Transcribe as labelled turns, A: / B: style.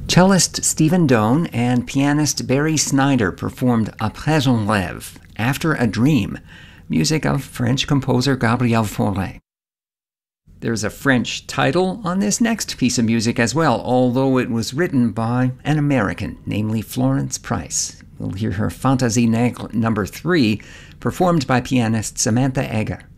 A: Cellist Stephen Doane and pianist Barry Snyder performed Après un rêve, After a Dream, music of French composer Gabriel Fauré. There's a French title on this next piece of music as well, although it was written by an American, namely Florence Price. We'll hear her Fantaisie Nègre No. 3, performed by pianist Samantha Egger.